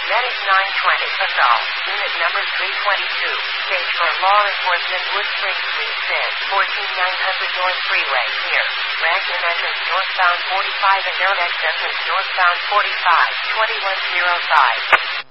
That is 920. Assault. Unit number 322. Stage for law enforcement. Wood Springs Police said 14900 North Freeway. Here. Rankin entrance northbound 45 and known access northbound 45. 2105.